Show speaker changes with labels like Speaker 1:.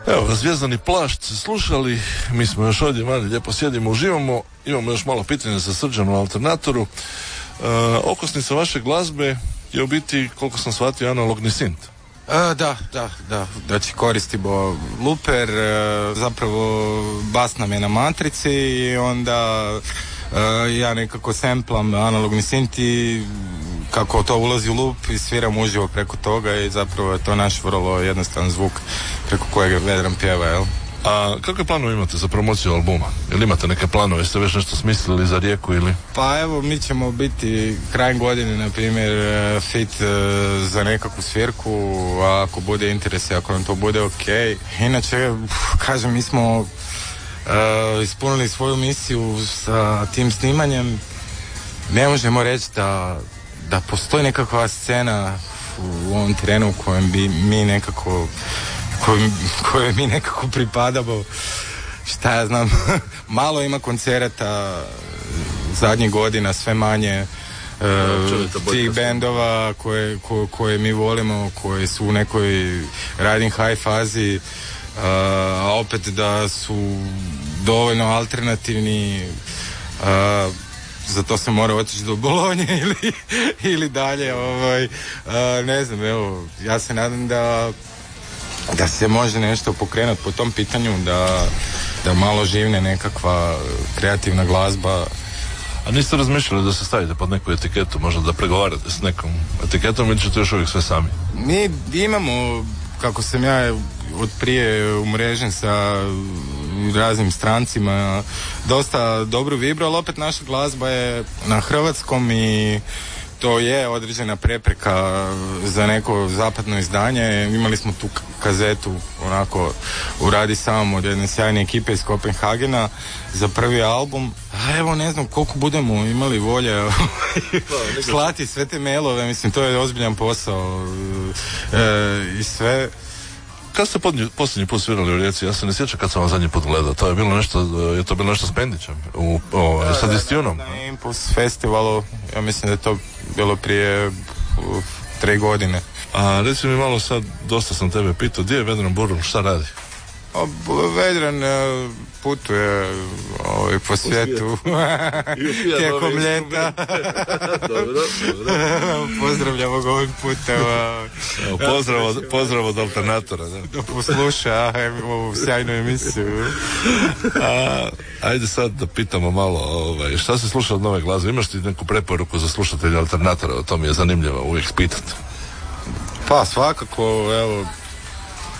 Speaker 1: Evo, Zvjezdani plašt se slušali, mi smo još ovdje mali, lijepo sjedimo, uživamo, imamo još malo pitanja za Srđanu Alternatoru. Okosnica vaše glazbe je u biti, koliko sam shvatio, analogni sint.
Speaker 2: Znači koristimo looper, zapravo bas nam je na matrici i onda ja nekako samplam analogni sint i kako to ulazi u loop i sviram uživo preko toga i zapravo je to naš vrlo jednostavan zvuk preko kojeg Vedran pjeva, jel?
Speaker 1: A kakve planove imate za promociju albuma? Jel imate neke planove, jeste već nešto smislili za Rijeku ili?
Speaker 2: Pa evo, mi ćemo biti krajem godine, na primjer, fit za nekakvu svirku, a ako bude interes, ako nam to bude ok. Inače, kažem, mi smo ispunili svoju misiju sa tim snimanjem. Ne možemo reći da postoji nekakva scena u ovom terenu u kojem bi mi nekako koje mi nekako pripadamo, šta ja znam. Malo ima koncerata zadnjih godina, sve manje tih bendova koje mi volimo, koje su u nekoj riding high fazi, a opet da su dovoljno alternativni, za to se mora otići do Bolonje ili dalje, ne znam, evo, ja se nadam da se može nešto pokrenuti po tom pitanju, da malo živne nekakva kreativna glazba.
Speaker 1: A niste razmišljali da se stavite pod neku etiketu, možda da pregovarate s nekom etiketom ili ćete još uvijek sve sami?
Speaker 2: Mi imamo, kako sam ja od prije umrežen sa raznim strancima, dosta dobru vibru, ali opet naša glazba je na hrvatskom i to je određena prepreka za neko zapadno izdanje. Imali smo tu kazetu onako u radi samom od jedne sjajne ekipe iz Kopenhagena za prvi album. A evo, ne znam koliko budemo imali volje slati sve te mailove, mislim, to je ozbiljan posao i sve.
Speaker 1: Kad ste posljednji put svirali u Rijeci? Ja se ne sjećam kad sam vam zadnji put gledao. To je bilo nešto, je to bilo nešto s Pendićem sa Distijunom?
Speaker 2: Na Impuls festivalu, ja mislim da je to bilo prije 3 godine.
Speaker 1: A reci mi malo sad, dosta sam tebe pitao, gdje je Vedran Burul, šta radi?
Speaker 2: Vedran putuje po svijetu tijekom ljeta.
Speaker 1: Dobro.
Speaker 2: Pozdravljamo ga ovim putem.
Speaker 1: Pozdrav od Alternatora.
Speaker 2: Da posluša ovu sjajnu emisiju.
Speaker 1: Ajde sad da pitamo malo, šta se sluša od nove glazbe? Imaš ti neku preporuku za slušatelja Alternatora? To mi je zanimljivo uvijek pitati.
Speaker 2: Pa svakako, evo,